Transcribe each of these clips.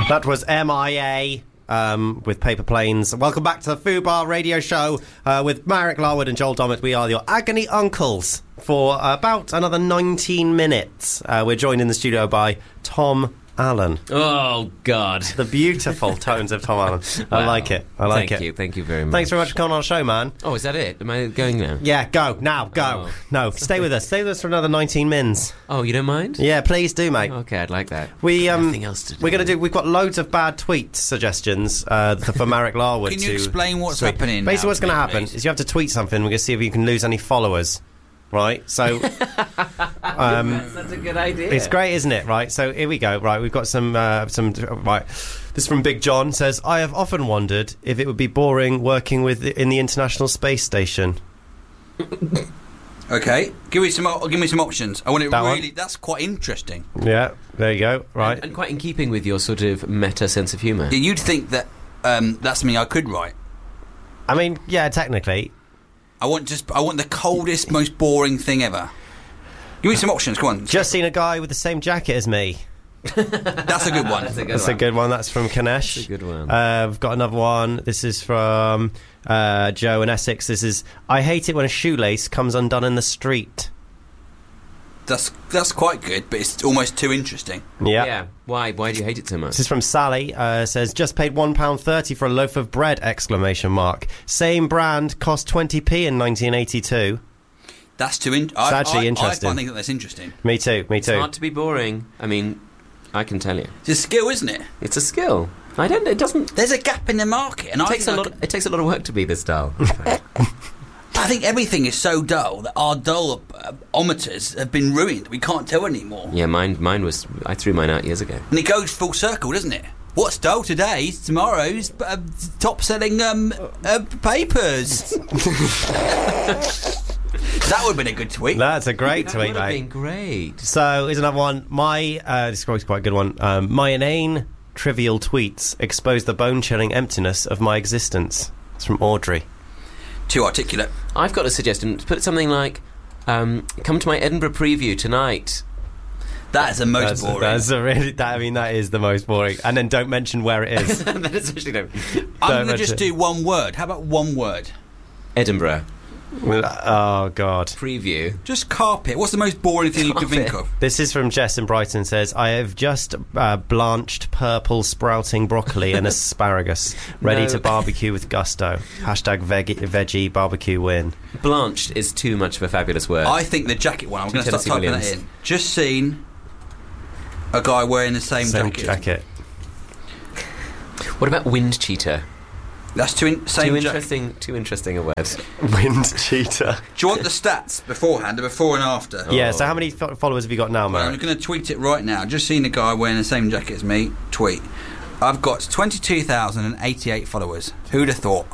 That was MIA with Paper Planes. Welcome back to the Fubar Radio Show with Marek Larwood and Joel Dommett. We are your agony uncles for about another 19 minutes. We're joined in the studio by Tom Allen. Oh, God. The beautiful tones of Tom Allen. Wow. I like it. I like it. Thank you very much. Thanks very much for coming on the show, man. Oh, is that it? Am I going now? Yeah, go. Now, go. Oh. No, stay with us. Stay with us for another 19 mins. Oh, you don't mind? Yeah, please do, mate. Okay, I'd like that. Nothing else to do. We've got loads of bad tweet suggestions for Marek Larwood. Can you explain what's tweet. happening? Basically, now what's going to happen please? is you have to tweet something. We're going to see if you can lose any followers. Right, so That's such a good idea. it's great, isn't it? Right, so here we go. Right, we've got some. Right, this is from Big John. Says, I have often wondered if it would be boring working in the International Space Station. Okay, give me some options. I want it That really. one? That's quite interesting. Yeah, there you go. Right, And quite in keeping with your sort of meta sense of humour. Yeah, you'd think that that's something I could write. I mean, yeah, technically. I want the coldest, most boring thing ever. Give me some options. Come on. Just seen a guy with the same jacket as me. That's a good one. That's a good one. That's from Kanesh. That's a good one. I've got another one. This is from Joe in Essex. This is, I hate it when a shoelace comes undone in the street. That's quite good, but it's almost too interesting. Yeah. Yeah. Why do you hate it so much? This is from Sally. Says, just paid £1.30 for a loaf of bread! Same brand cost 20p in 1982. That's too It's actually interesting. I think that's interesting. Me too. It's hard to be boring. I mean, I can tell you. It's a skill, isn't it? It's a skill. It doesn't... There's a gap in the market, and It takes a lot of work to be this dull. I think everything is so dull that our dull-ometers have been ruined. We can't tell anymore. Yeah, mine was... I threw mine out years ago. And it goes full circle, doesn't it? What's dull today, tomorrow's top-selling papers. That would have been a good tweet. That's a great That tweet, would have mate. been great. So, here's another one. This is quite a good one. My inane, trivial tweets expose the bone-chilling emptiness of my existence. It's from Audrey. Too articulate. I've got a suggestion. Put something like, come to my Edinburgh preview tonight. That is the most boring. That is the most boring. And then don't mention where it is. That is actually no. I'm going to just do one word. How about one word? Edinburgh Oh, God. preview. Just carpet. What's the most boring thing you can think Carpet. of? This is from Jess in Brighton. Says, I have just blanched purple sprouting broccoli and asparagus, ready No. to barbecue with gusto. Hashtag veggie barbecue win. Blanched is too much of a fabulous word. I think the jacket one. I'm going to start Tennessee typing Williams. that in. Just seen a guy wearing the same jacket. What about wind cheater? That's too interesting a word. Wind cheater. Do you want the stats beforehand, the before and after? Yeah, so how many followers have you got now, I'm man? going to tweet it right now. Just seen a guy wearing the same jacket as me. Tweet. I've got 22,088 followers. Who'd have thought?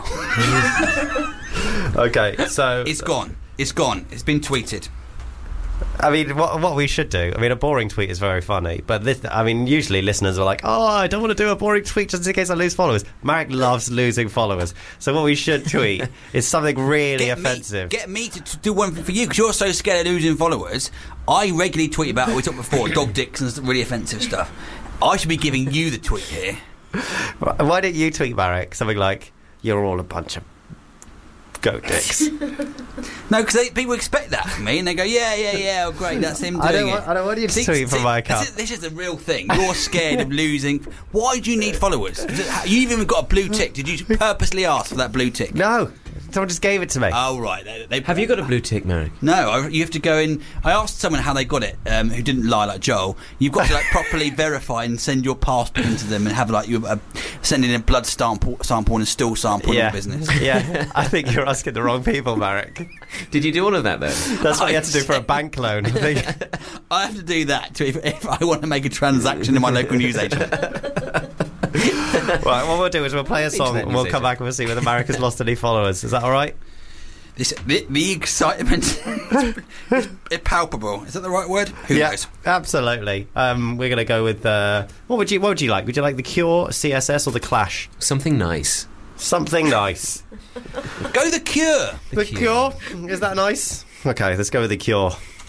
Okay, so... It's gone. It's gone. It's been tweeted. I mean, what we should do... I mean, a boring tweet is very funny, but this... I mean, usually listeners are like, oh, I don't want to do a boring tweet just in case I lose followers. Marek loves losing followers. So what we should tweet is something really offensive. Get me to do one thing for you, because you're so scared of losing followers. I regularly tweet about, we talked before, dog dicks and really offensive stuff. I should be giving you the tweet here. Why don't you tweet, Marek? Something like, you're all a bunch of goat dicks. No, because people expect that from me, and they go, yeah, oh, great, that's him doing I don't want you to tweet from my account. This is the real thing. You're scared of losing. Why do you need followers? You've even got a blue tick. Did you purposely ask for that blue tick? No, someone just gave it to me. Oh, right. Have you got a blue tick, Marek? No, you have to go in. I asked someone how they got it, who didn't lie like Joel. You've got to properly verify and send your passport into them and have you send in a blood sample and a stool sample in the business. Yeah, I think you're asking the wrong people, Marek. Did you do all of that then? That's what you have to do for a bank loan. I think. I have to do that if I want to make a transaction in my local newsagent. Right, what we'll do is we'll play a song and we'll come back and we'll see whether Marek has lost any followers. Is that all right? The excitement is palpable. Is that the right word? Who knows? Absolutely. We're going to go with what would you like? Would you like The Cure, CSS, or The Clash? Something nice. Something nice. Go The Cure. The Cure. Is that nice? Okay, let's go with The Cure.